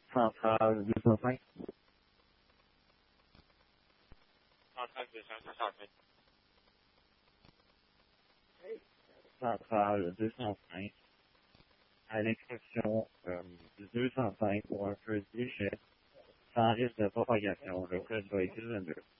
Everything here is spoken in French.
Centrale 205. Centrale 265. Centrale 205. À l'extraction du 205 pour un feu de déchet sans risque de propagation. Le code va être 22.